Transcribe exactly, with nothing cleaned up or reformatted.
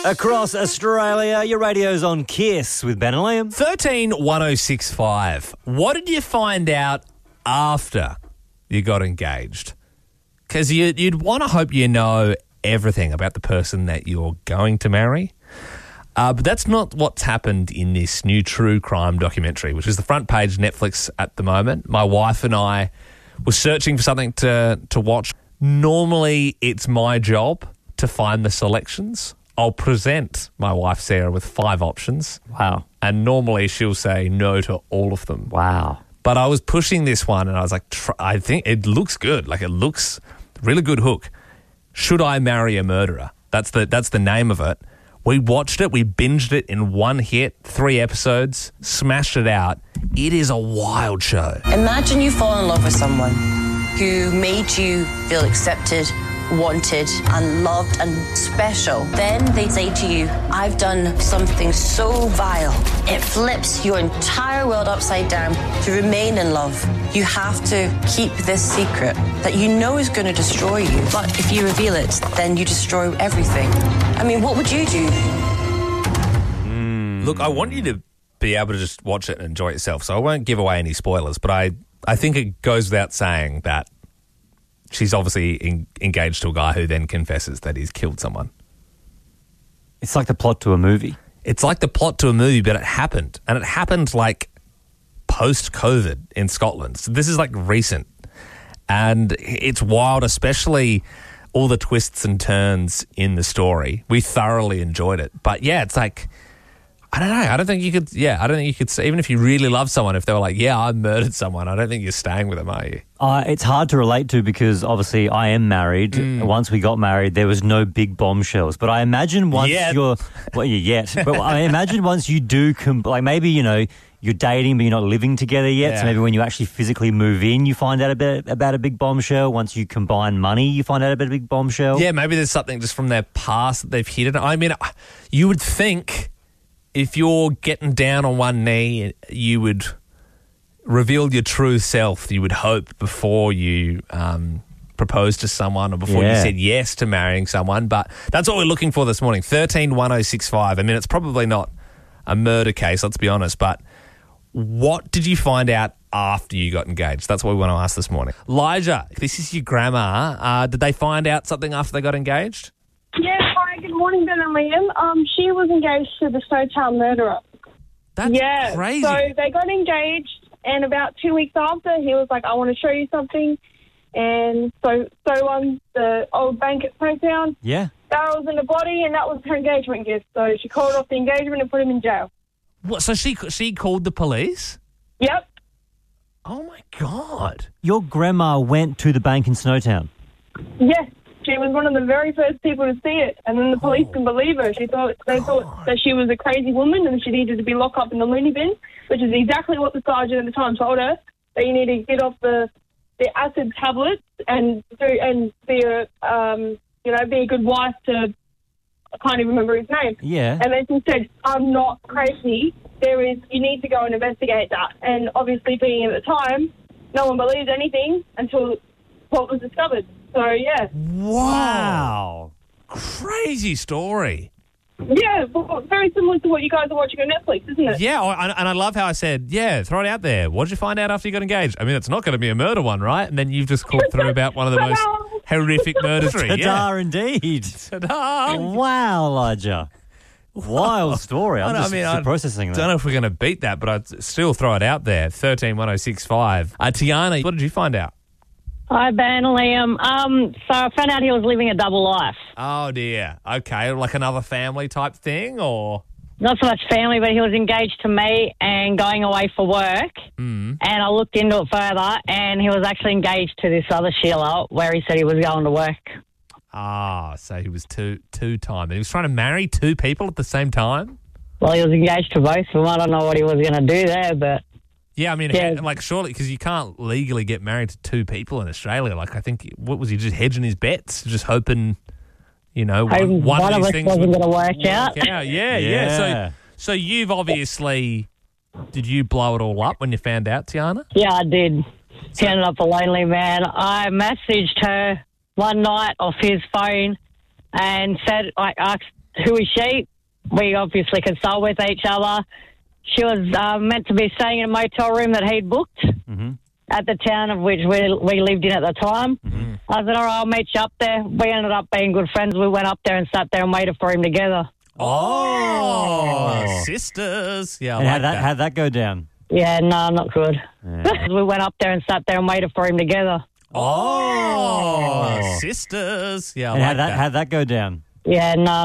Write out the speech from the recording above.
Across Australia, your radio's on Kiss with Ben and Liam. thirteen one oh six five. What did you find out after you got engaged? Because you, you'd want to hope you know everything about the person that you're going to marry. Uh, but that's not what's happened in this new true crime documentary, which is the front page Netflix at the moment. My wife and I were searching for something to, to watch. Normally, it's my job to find the selections. I'll present my wife, Sarah, with five options. Wow. And normally she'll say no to all of them. Wow. But I was pushing this one and I was like, tr- I think it looks good. Like, it looks really good hook. Should I Marry a Murderer? That's the that's the name of it. We watched it. We binged it in one hit, three episodes, smashed it out. It is a wild show. Imagine you fall in love with someone who made you feel accepted, wanted and loved and special. Then they say to you, I've done something so vile. It flips your entire world upside down. To remain in love, you have to keep this secret that you know is going to destroy you. But if you reveal it, then you destroy everything. I mean, what would you do? Mm. Look, I want you to be able to just watch it and enjoy it yourself, so I won't give away any spoilers, but I, I think it goes without saying that she's obviously in, engaged to a guy who then confesses that he's killed someone. It's like the plot to a movie. It's like the plot to a movie, but it happened. And it happened like post-COVID in Scotland. So this is like recent. And it's wild, especially all the twists and turns in the story. We thoroughly enjoyed it. But yeah, it's like, I don't know. I don't think you could, yeah, I don't think you could, even if you really love someone, if they were like, yeah, I murdered someone, I don't think you're staying with them, are you? Uh, it's hard to relate to because obviously I am married. Mm. Once we got married, there was no big bombshells. But I imagine once yet. you're, well, yeah, yet. But I imagine once you do, com- like maybe, you know, you're dating but you're not living together yet. Yeah. So maybe when you actually physically move in, you find out a bit about a big bombshell. Once you combine money, you find out about a big bombshell. Yeah, maybe there's something just from their past that they've hidden. I mean, you would think if you're getting down on one knee, you would reveal your true self, you would hope, before you um, propose to someone or before yeah. you said yes to marrying someone. But that's what we're looking for this morning. thirteen one oh six five. I mean, it's probably not a murder case, let's be honest, but what did you find out after you got engaged? That's what we want to ask this morning. Elijah, this is your grandma. Uh, did they find out something after they got engaged? Yeah, hi, good morning, Ben and Liam. Um, she was engaged to the Snowtown murderer. That's yeah, crazy. So they got engaged, and about two weeks after, he was like, I want to show you something. And so so um, the old bank at Snowtown, yeah, barrels in the body, and that was her engagement gift. So she called off the engagement and put him in jail. What? So she she called the police? Yep. Oh, my God. Your grandma went to the bank in Snowtown? Yes. She was one of the very first people to see it, and then the police oh, couldn't believe her. She thought they God. thought that she was a crazy woman and she needed to be locked up in the loony bin, which is exactly what the sergeant at the time told her. That you need to get off the the acid tablets and do and be a um you know be a good wife to. I can't even remember his name. Yeah. And then she said, "I'm not crazy. There is. You need to go and investigate that." And obviously, being at the time, no one believed anything until what was discovered. So, yeah. Wow. Crazy story. Yeah, well, very similar to what you guys are watching on Netflix, isn't it? Yeah, and I love how I said, yeah, throw it out there. What did you find out after you got engaged? I mean, it's not going to be a murder one, right? And then you've just called through about one of the most horrific murders. Ta-da, yeah. indeed. Ta-da. Wow, Elijah. Wild story. I'm I just mean, still I processing that. I don't know if we're going to beat that, but I'd still throw it out there. thirteen one oh six five. Uh, Tiana, what did you find out? Hi, Ben, Liam. Um, so I found out he was living a double life. Oh, dear. Okay, like another family type thing, or? Not so much family, but he was engaged to me and going away for work. Mm. And I looked into it further, and he was actually engaged to this other Sheila where he said he was going to work. Ah, so he was two two time. He was trying to marry two people at the same time? Well, he was engaged to both of them. I don't know what he was going to do there, but... Yeah, I mean, yeah. like, surely, because you can't legally get married to two people in Australia. Like, I think, what was he, just hedging his bets? Just hoping, you know, one, one, one, one of of these us things wasn't going to work, work out. out. Yeah, yeah, Yeah. So, so you've obviously, did you blow it all up when you found out, Tiana? Yeah, I did. He ended up a lonely man. I messaged her one night off his phone and said, I asked who is she? We obviously consult with each other. She was uh, meant to be staying in a motel room that he'd booked Mm-hmm. at the town of which we we lived in at the time. Mm-hmm. I said, all right, I'll meet you up there. We ended up being good friends. We went up there and sat there and waited for him together. Oh, sisters. Yeah, I And like how'd that, that. how'd that go down? Yeah, no, not good. Yeah. We went up there and sat there and waited for him together. Oh, sisters. Yeah, I And like how'd that, that. how'd that go down? Yeah, no,